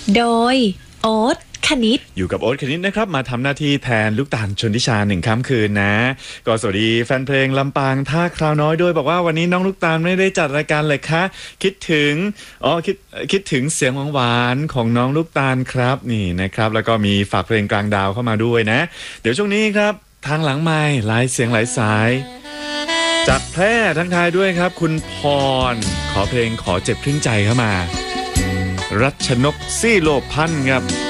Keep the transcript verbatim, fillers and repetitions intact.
โดยโอ๊ตคณิตอยู่กับโอ๊ตคณิตนะครับมาทำหน้าที่แทนลูกตาลชนทิชาหนึ่งค่ำคืนนะก็สวัสดีแฟนเพลงลำปางท่าคราวน้อยด้วยบอกว่าวันนี้น้องลูกตาลไม่ได้จัดรายการเลยคะคิดถึงอ๋อคิดคิดถึงเสียงหวานๆของน้องลูกตาลครับนี่นะครับแล้วก็มีฝากเพลงกลางดาวเข้ามาด้วยนะเดี๋ยวช่วงนี้ครับทางหลังไมค์หลายเสียงหลายสายจากแพร่ทั้งทายด้วยครับคุณพรขอเพลงขอเจ็บครึ่งใจเข้ามารัชนกซี่โลพันธ์ครับ